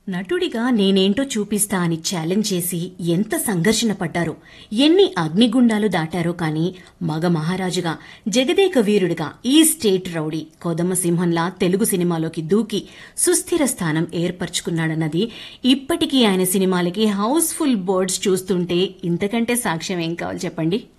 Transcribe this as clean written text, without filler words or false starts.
నటుడిగా నేనేంటో చూపిస్తా అని ఛాలెంజ్ చేసి ఎంత సంఘర్షణ పడ్డారో, ఎన్ని అగ్నిగుండాలు దాటారో. కానీ మగ మహారాజుగా, జగదేక వీరుడిగా, ఈ స్టేట్ రౌడీ కొదమ సింహంలా తెలుగు సినిమాలోకి దూకి సుస్థిర స్థానం ఏర్పరచుకున్నాడన్నది ఇప్పటికీ ఆయన సినిమాలకి హౌస్ఫుల్ బోర్డ్స్ చూస్తుంటే ఇంతకంటే సాక్ష్యం ఏం కావాలి చెప్పండి.